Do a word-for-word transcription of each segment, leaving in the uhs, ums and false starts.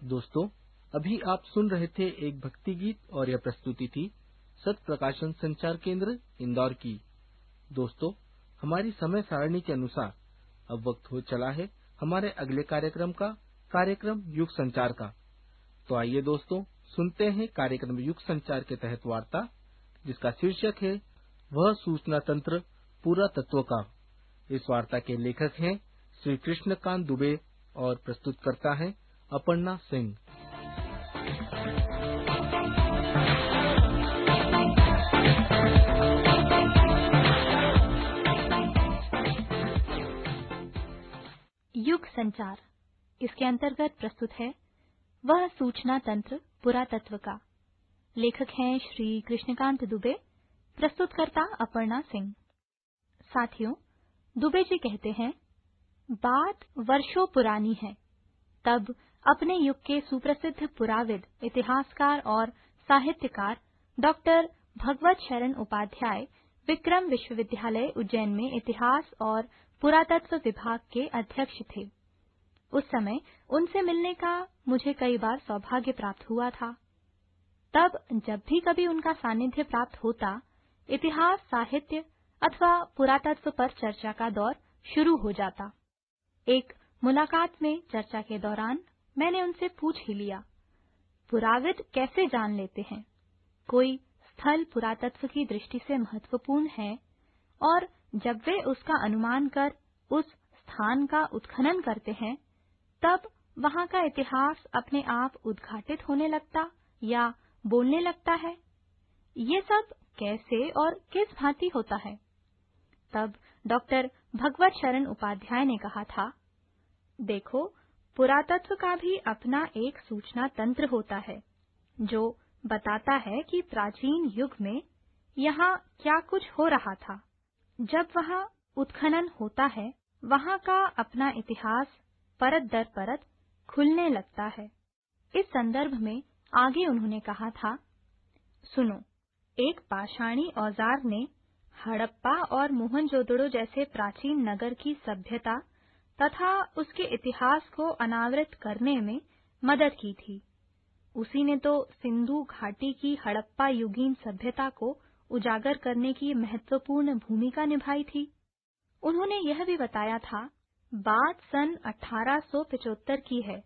दोस्तों, अभी आप सुन रहे थे एक भक्ति गीत और यह प्रस्तुति थी सत प्रकाशन संचार केंद्र इंदौर की। दोस्तों, हमारी समय सारणी के अनुसार अब वक्त हो चला है हमारे अगले कार्यक्रम का, कार्यक्रम युग संचार का। तो आइए दोस्तों, सुनते हैं कार्यक्रम युग संचार के तहत वार्ता, जिसका शीर्षक है वह सूचना तंत्र पूरा तत्व का। इस वार्ता के लेखक हैं श्री कृष्णकांत दुबे और प्रस्तुतकर्ता हैं अपर्णा सिंह। युग संचार, इसके अंतर्गत प्रस्तुत है वह सूचना तंत्र पुरातत्व का। लेखक हैं श्री कृष्णकांत दुबे, प्रस्तुतकर्ता अपर्णा सिंह। साथियों, दुबे जी कहते हैं, बात वर्षों पुरानी है। तब अपने युग के सुप्रसिद्ध पुराविद, इतिहासकार और साहित्यकार डॉक्टर भगवत शरण उपाध्याय विक्रम विश्वविद्यालय उज्जैन में इतिहास और पुरातत्व विभाग के अध्यक्ष थे। उस समय उनसे मिलने का मुझे कई बार सौभाग्य प्राप्त हुआ था। तब जब भी कभी उनका सानिध्य प्राप्त होता, इतिहास, साहित्य अथवा पुरातत्व पर चर्चा का दौर शुरू हो जाता। एक मुलाकात में चर्चा के दौरान मैंने उनसे पूछ ही लिया, पुराविद कैसे जान लेते हैं कोई स्थल पुरातत्व की दृष्टि से महत्वपूर्ण है, और जब वे उसका अनुमान कर उस स्थान का उत्खनन करते हैं, तब वहां का इतिहास अपने आप उद्घाटित होने लगता या बोलने लगता है। ये सब कैसे और किस भांति होता है? तब डॉक्टर भगवत शरण उपाध्याय ने कहा था, देखो, पुरातत्व का भी अपना एक सूचना तंत्र होता है, जो बताता है कि प्राचीन युग में यहाँ क्या कुछ हो रहा था। जब वहाँ उत्खनन होता है, वहाँ का अपना इतिहास परत दर परत खुलने लगता है। इस संदर्भ में आगे उन्होंने कहा था, सुनो, एक पाषाणी औजार ने हड़प्पा और मोहनजोदड़ो जैसे प्राचीन नगर की सभ्यता तथा उसके इतिहास को अनावृत करने में मदद की थी। उसी ने तो सिंधु घाटी की हड़प्पा युगीन सभ्यता को उजागर करने की महत्वपूर्ण भूमिका निभाई थी। उन्होंने यह भी बताया था, बात सन अठारह सौ पचहत्तर की है,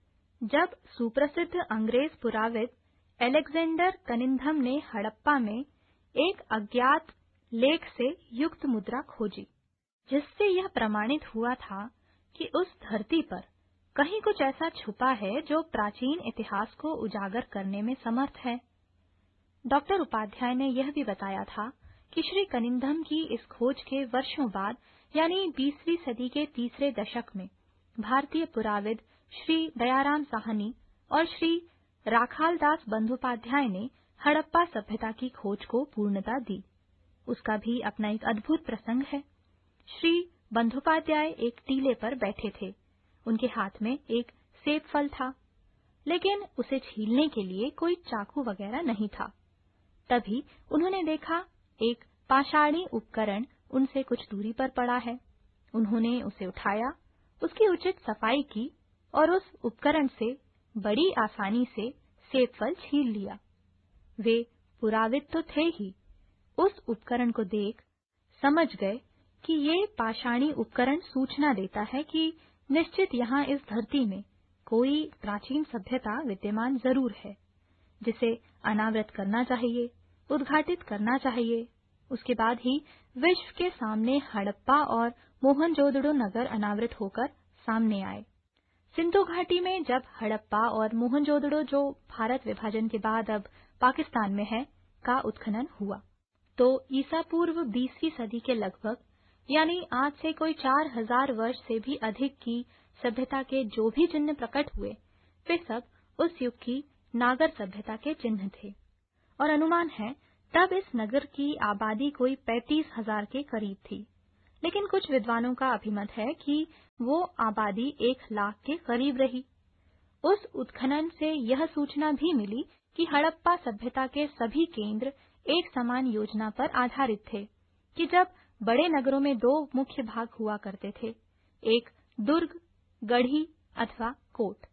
जब सुप्रसिद्ध अंग्रेज पुराविद अलेक्जेंडर कनिंघम ने हड़प्पा में एक अज्ञात लेख से युक्त मुद्रा खोजी, जिससे यह प्रमाणित हुआ था कि उस धरती पर कहीं कुछ ऐसा छुपा है जो प्राचीन इतिहास को उजागर करने में समर्थ है। डॉक्टर उपाध्याय ने यह भी बताया था कि श्री कनिंघम की इस खोज के वर्षों बाद, यानी बीसवीं सदी के तीसरे दशक में, भारतीय पुराविद श्री दयाराम साहनी और श्री राखालदास बंदोपाध्याय ने हड़प्पा सभ्यता की खोज को पूर्णता दी। उसका भी अपना एक अद्भुत प्रसंग है। श्री बंदोपाध्याय एक टीले पर बैठे थे। उनके हाथ में एक सेब फल था, लेकिन उसे छीलने के लिए कोई चाकू वगैरह नहीं था। तभी उन्होंने देखा एक पाषाणी उपकरण उनसे कुछ दूरी पर पड़ा है। उन्होंने उसे उठाया, उसकी उचित सफाई की और उस उपकरण से बड़ी आसानी से सेब फल छील लिया। वे पुराविद तो थे ही, उस उपकरण को देख समझ गए कि ये पाषाणी उपकरण सूचना देता है कि निश्चित यहाँ इस धरती में कोई प्राचीन सभ्यता विद्यमान जरूर है, जिसे अनावृत करना चाहिए, उद्घाटित करना चाहिए। उसके बाद ही विश्व के सामने हड़प्पा और मोहनजोदड़ो नगर अनावृत होकर सामने आए। सिंधु घाटी में जब हड़प्पा और मोहनजोदड़ो, जो भारत विभाजन के बाद अब पाकिस्तान में है, का उत्खनन हुआ, तो ईसा पूर्व बीसवीं सदी के लगभग, यानी आज से कोई चार हजार वर्ष से भी अधिक की सभ्यता के जो भी चिन्ह प्रकट हुए, वे सब उस युग की नागर सभ्यता के चिन्ह थे। और अनुमान है तब इस नगर की आबादी कोई पैंतीस हजार के करीब थी, लेकिन कुछ विद्वानों का अभिमत है कि वो आबादी एक लाख के करीब रही। उस उत्खनन से यह सूचना भी मिली कि हड़प्पा सभ्यता के सभी केंद्र एक समान योजना पर आधारित थे कि जब बड़े नगरों में दो मुख्य भाग हुआ करते थे, एक दुर्ग, गढ़ी अथवा कोट,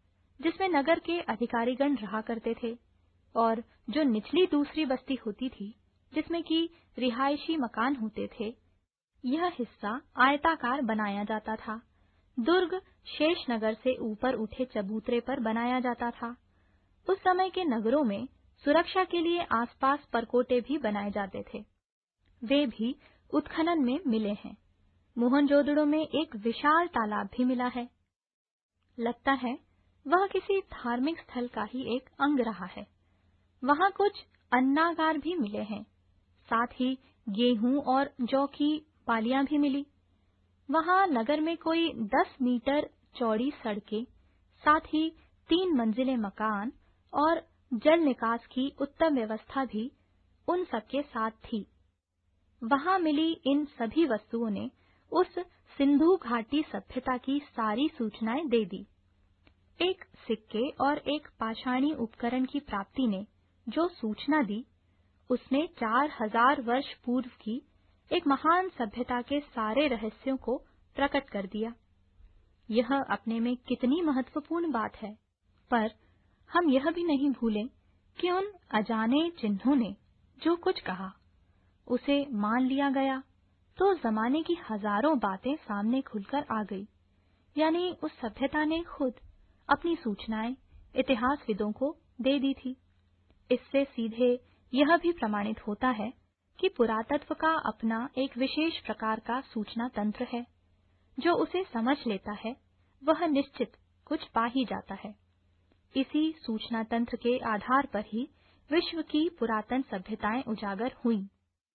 जिसमें नगर के अधिकारीगण रहा करते थे, और जो निचली दूसरी बस्ती होती थी, जिसमें कि रिहायशी मकान होते थे, यह हिस्सा आयताकार बनाया जाता था। दुर्ग शेष नगर से ऊपर उठे चबूतरे पर बनाया जाता था। उस समय के नगरों में सुरक्षा के लिए आसपास परकोटे भी बनाए जाते थे। वे भी उत्खनन में मिले हैं। मोहनजोदड़ो में एक विशाल तालाब भी मिला है। लगता है वह किसी धार्मिक स्थल का ही एक अंग रहा है। वहां कुछ अन्नागार भी मिले हैं। साथ ही गेहूं और जौ की बालियां भी मिली। वहां नगर में कोई दस मीटर चौड़ी सड़कें, साथ ही तीन मंजिले मकान और जल निकास की उत्तम व्यवस्था भी उन सबके साथ थी। वहां मिली इन सभी वस्तुओं ने उस सिंधु घाटी सभ्यता की सारी सूचनाएं दे दी। एक सिक्के और एक पाषाणी उपकरण की प्राप्ति ने जो सूचना दी, उसने चार हजार वर्ष पूर्व की एक महान सभ्यता के सारे रहस्यों को प्रकट कर दिया। यह अपने में कितनी महत्वपूर्ण बात है। पर हम यह भी नहीं भूलें कि उन अजाने चिन्हों ने जो कुछ कहा, उसे मान लिया गया तो जमाने की हजारों बातें सामने खुलकर आ गई। यानी उस सभ्यता ने खुद अपनी सूचनाएं इतिहासविदों को दे दी थी। इससे सीधे यह भी प्रमाणित होता है कि पुरातत्व का अपना एक विशेष प्रकार का सूचना तंत्र है। जो उसे समझ लेता है वह निश्चित कुछ पा ही जाता है। इसी सूचना तंत्र के आधार पर ही विश्व की पुरातन सभ्यताएं उजागर हुईं।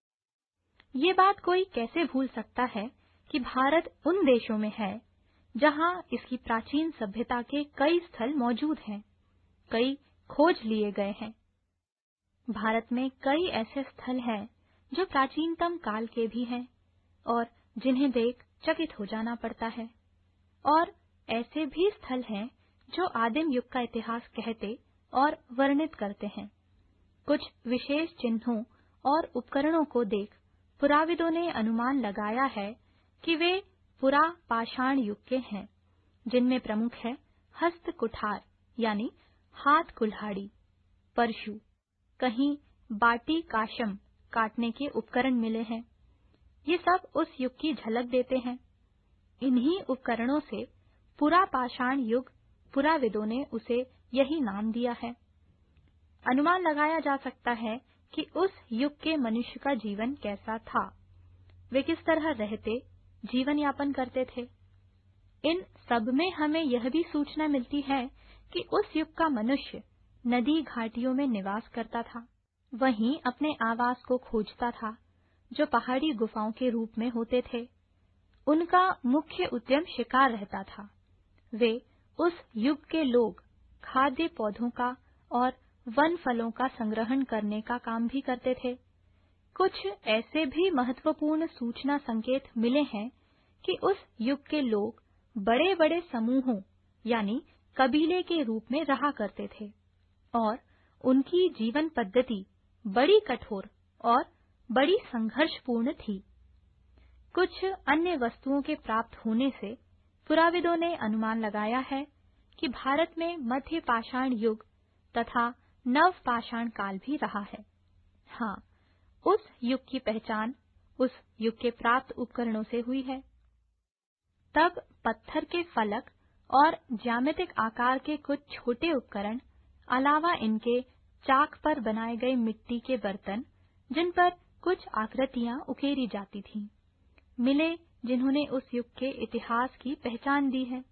ये बात कोई कैसे भूल सकता है कि भारत उन देशों में है जहां इसकी प्राचीन सभ्यता के कई स्थल मौजूद हैं, कई खोज लिए गए हैं। भारत में कई ऐसे स्थल हैं जो प्राचीनतम काल के भी हैं और जिन्हें देख चकित हो जाना पड़ता है, और ऐसे भी स्थल हैं जो आदिम युग का इतिहास कहते और वर्णित करते हैं। कुछ विशेष चिन्हों और उपकरणों को देख पुराविदों ने अनुमान लगाया है कि वे पुरा पाषाण युग के हैं, जिनमें प्रमुख है हस्त कुठार यानी हाथ कुल्हाड़ी, परशु, कहीं बाटी काशम काटने के उपकरण मिले हैं। ये सब उस युग की झलक देते हैं। इन्हीं उपकरणों से पुरा पाषाण युग पुराविदों ने उसे यही नाम दिया है। अनुमान लगाया जा सकता है कि उस युग के मनुष्य का जीवन कैसा था, वे किस तरह रहते, जीवन यापन करते थे। इन सब में हमें यह भी सूचना मिलती है कि उस युग का मनुष्य नदी घाटियों में निवास करता था, वहीं अपने आवास को खोजता था, जो पहाड़ी गुफाओं के रूप में होते थे। उनका मुख्य उद्यम शिकार रहता था। वे उस युग के लोग खाद्य पौधों का और वन फलों का संग्रहण करने का काम भी करते थे। कुछ ऐसे भी महत्वपूर्ण सूचना संकेत मिले हैं कि उस युग के लोग बड़े बड़े समूहों यानी कबीले के रूप में रहा करते थे और उनकी जीवन पद्धति बड़ी कठोर और बड़ी संघर्षपूर्ण थी। कुछ अन्य वस्तुओं के प्राप्त होने से पुराविदों ने अनुमान लगाया है कि भारत में मध्य पाषाण युग तथा नव पाषाण काल भी रहा है। हाँ, उस युग की पहचान उस युग के प्राप्त उपकरणों से हुई है। तब पत्थर के फलक और ज्यामितिक आकार के कुछ छोटे उपकरण, अलावा इनके चाक पर बनाए गए मिट्टी के बर्तन, जिन पर कुछ आकृतियां उकेरी जाती थीं, मिले, जिन्होंने उस युग के इतिहास की पहचान दी है।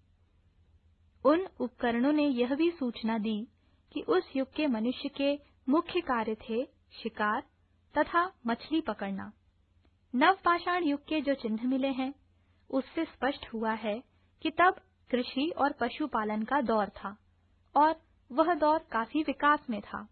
उन उपकरणों ने यह भी सूचना दी कि उस युग के मनुष्य के मुख्य कार्य थे शिकार तथा मछली पकड़ना। नवपाषाण युग के जो चिन्ह मिले हैं, उससे स्पष्ट हुआ है कि तब कृषि और पशुपालन का दौर था और वह दौर काफी विकास में था।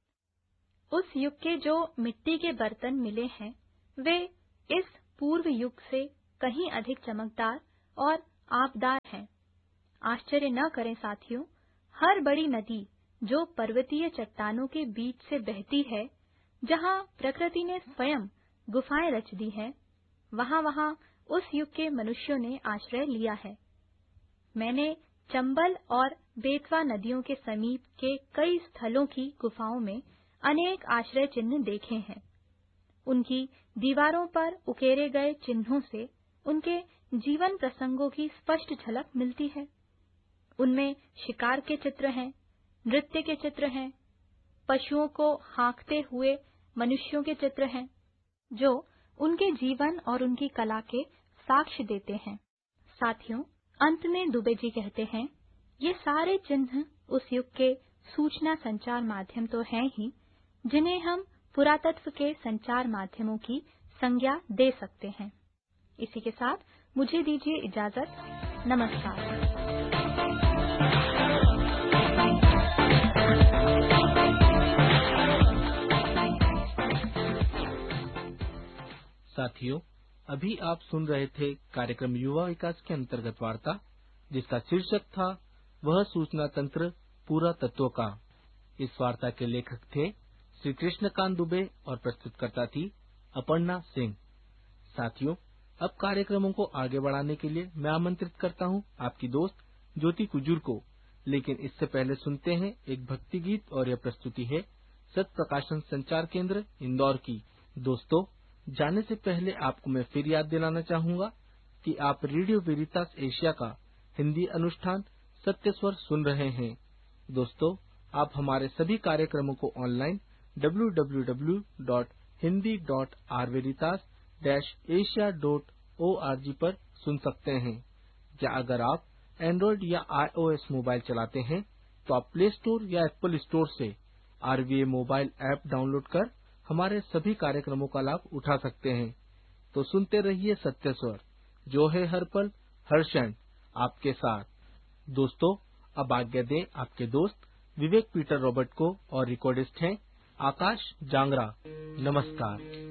उस युग के जो मिट्टी के बर्तन मिले हैं, वे इस पूर्व युग से कहीं अधिक चमकदार और आबदार हैं। आश्चर्य न करें साथियों, हर बड़ी नदी जो पर्वतीय चट्टानों के बीच से बहती है, जहाँ प्रकृति ने स्वयं गुफाएं रच दी हैं, वहाँ वहाँ उस युग के मनुष्यों ने आश्रय लिया है। मैंने चंबल और बेतवा नदियों के समीप के कई स्थलों की गुफाओं में अनेक आश्रय चिन्ह देखे हैं। उनकी दीवारों पर उकेरे गए चिन्हों से उनके जीवन प्रसंगों की स्पष्ट झलक मिलती है। उनमें शिकार के चित्र हैं, नृत्य के चित्र हैं, पशुओं को हाँकते हुए मनुष्यों के चित्र हैं, जो उनके जीवन और उनकी कला के साक्ष्य देते हैं। साथियों, अंत में दुबे जी कहते हैं, ये सारे चिन्ह उस युग के सूचना संचार माध्यम तो हैं ही, जिन्हें हम पुरातत्व के संचार माध्यमों की संज्ञा दे सकते हैं। इसी के साथ मुझे दीजिए इजाजत। नमस्कार। साथियों, अभी आप सुन रहे थे कार्यक्रम युवा विकास के अंतर्गत वार्ता, जिसका शीर्षक था वह सूचना तंत्र पूरा तत्व का। इस वार्ता के लेखक थे श्री कृष्णकांत दुबे और प्रस्तुतकर्ता थी अपर्णा सिंह। साथियों, अब कार्यक्रमों को आगे बढ़ाने के लिए मैं आमंत्रित करता हूं आपकी दोस्त ज्योति कुजूर को। लेकिन इससे पहले सुनते हैं एक भक्ति गीत, और यह प्रस्तुति है सत प्रकाशन संचार केंद्र इंदौर की। दोस्तों, जाने से पहले आपको मैं फिर याद दिलाना चाहूंगा कि आप रेडियो वेरितास एशिया का हिंदी अनुष्ठान सत्य स्वर सुन रहे हैं। दोस्तों, आप हमारे सभी कार्यक्रमों को online W W W dot Hindi dot are वेरितास dash Asia dot O R G पर सुन सकते हैं। या अगर आप एंड्रॉइड या आईओएस मोबाइल चलाते हैं तो आप प्ले स्टोर या एप्पल स्टोर से आरवीए मोबाइल ऐप डाउनलोड कर हमारे सभी कार्यक्रमों का लाभ उठा सकते हैं। तो सुनते रहिए सत्य स्वर, जो है हर पल हर क्षण आपके साथ। दोस्तों, अब आज्ञा दें आपके दोस्त विवेक पीटर रॉबर्ट को, और रिकॉर्डिस्ट हैं आकाश जांगरा। नमस्कार।